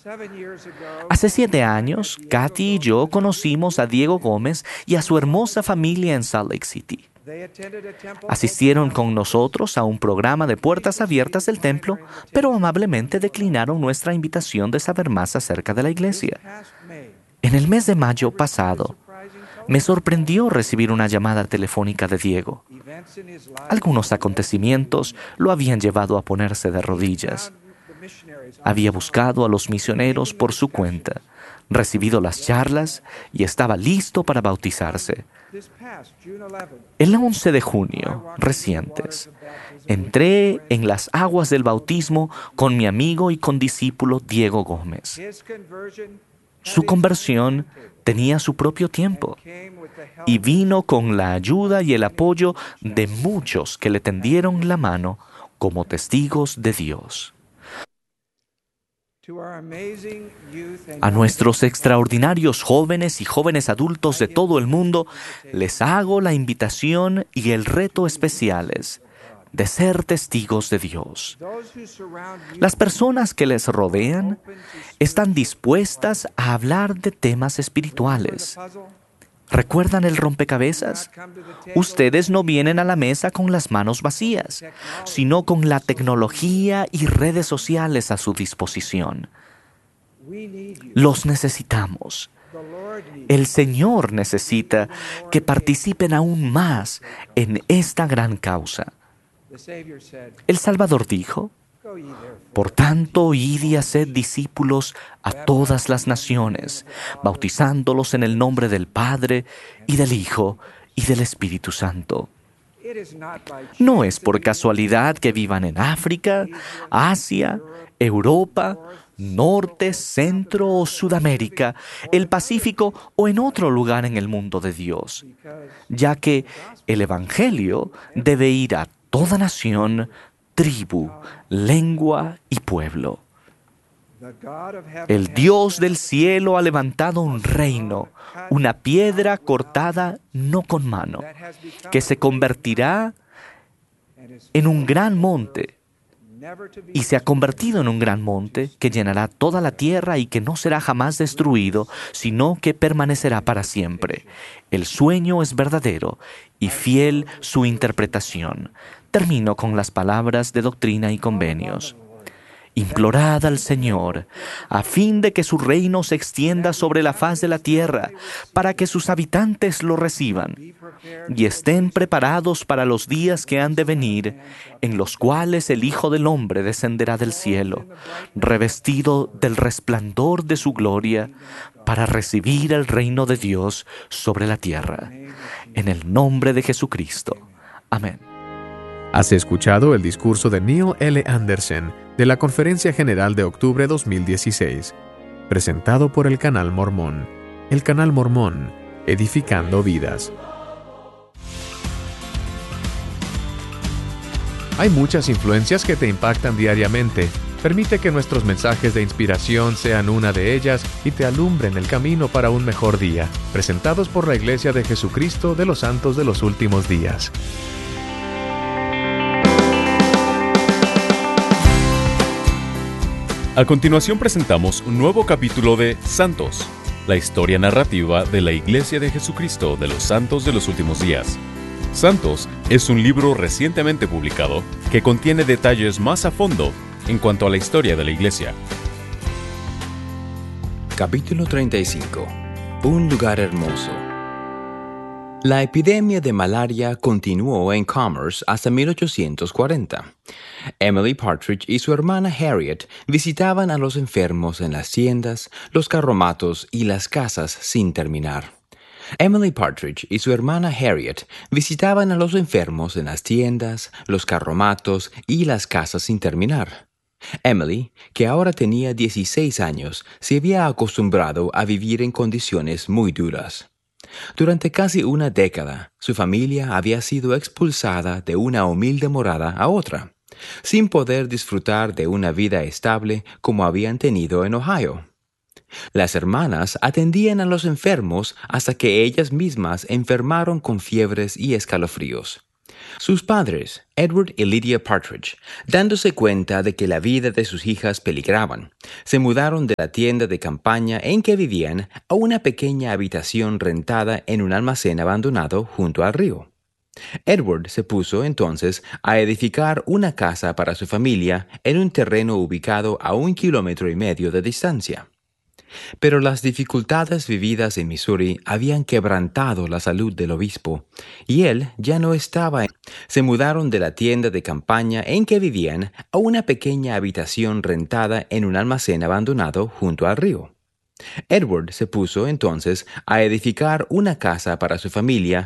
Hace 7 años, Katy y yo conocimos a Diego Gómez y a su hermosa familia en Salt Lake City. Asistieron con nosotros a un programa de puertas abiertas del templo, pero amablemente declinaron nuestra invitación de saber más acerca de la iglesia. En el mes de mayo pasado, me sorprendió recibir una llamada telefónica de Diego. Algunos acontecimientos lo habían llevado a ponerse de rodillas. Había buscado a los misioneros por su cuenta, recibido las charlas y estaba listo para bautizarse. El 11 de junio, recientes, entré en las aguas del bautismo con mi amigo y condiscípulo Diego Gómez. Su conversión tenía su propio tiempo y vino con la ayuda y el apoyo de muchos que le tendieron la mano como testigos de Dios. A nuestros extraordinarios jóvenes y jóvenes adultos de todo el mundo, les hago la invitación y el reto especiales de ser testigos de Dios. Las personas que les rodean están dispuestas a hablar de temas espirituales. ¿Recuerdan el rompecabezas? Ustedes no vienen a la mesa con las manos vacías, sino con la tecnología y redes sociales a su disposición. Los necesitamos. El Señor necesita que participen aún más en esta gran causa. El Salvador dijo: por tanto, id y haced discípulos a todas las naciones, bautizándolos en el nombre del Padre, y del Hijo, y del Espíritu Santo. No es por casualidad que vivan en África, Asia, Europa, Norte, Centro o Sudamérica, el Pacífico o en otro lugar en el mundo de Dios, ya que el Evangelio debe ir a toda nación, tribu, lengua y pueblo. El Dios del cielo ha levantado un reino, una piedra cortada no con mano, que se convertirá en un gran monte, y se ha convertido en un gran monte que llenará toda la tierra y que no será jamás destruido, sino que permanecerá para siempre. El sueño es verdadero y fiel su interpretación. Termino con las palabras de Doctrina y Convenios. Implorad al Señor, a fin de que su reino se extienda sobre la faz de la tierra, para que sus habitantes lo reciban, y estén preparados para los días que han de venir, en los cuales el Hijo del Hombre descenderá del cielo, revestido del resplandor de su gloria, para recibir el reino de Dios sobre la tierra. En el nombre de Jesucristo. Amén. Has escuchado el discurso de Neil L. Anderson de la Conferencia General de octubre 2016, presentado por el Canal Mormón. El Canal Mormón, edificando vidas. Hay muchas influencias que te impactan diariamente. Permite que nuestros mensajes de inspiración sean una de ellas y te alumbren el camino para un mejor día. Presentados por la Iglesia de Jesucristo de los Santos de los Últimos Días. A continuación presentamos un nuevo capítulo de Santos, la historia narrativa de la Iglesia de Jesucristo de los Santos de los Últimos Días. Santos es un libro recientemente publicado que contiene detalles más a fondo en cuanto a la historia de la Iglesia. Capítulo 35. Un lugar hermoso. La epidemia de malaria continuó en Commerce hasta 1840. Emily Partridge y su hermana Harriet visitaban a los enfermos en las tiendas, los carromatos y las casas sin terminar. Emily Partridge y su hermana Harriet visitaban a los enfermos en las tiendas, los carromatos y las casas sin terminar. Emily, que ahora tenía 16 años, se había acostumbrado a vivir en condiciones muy duras. Durante casi una década, su familia había sido expulsada de una humilde morada a otra, sin poder disfrutar de una vida estable como habían tenido en Ohio. Las hermanas atendían a los enfermos hasta que ellas mismas enfermaron con fiebres y escalofríos. Sus padres, Edward y Lydia Partridge, dándose cuenta de que la vida de sus hijas peligraban, se mudaron de la tienda de campaña en que vivían a una pequeña habitación rentada en un almacén abandonado junto al río. Edward se puso entonces a edificar una casa para su familia en un terreno ubicado a 1,5 kilómetros de distancia. Pero las dificultades vividas en Missouri habían quebrantado la salud del obispo, y él ya no estaba. Se mudaron de la tienda de campaña en que vivían a una pequeña habitación rentada en un almacén abandonado junto al río. Edward se puso entonces a edificar una casa para su familia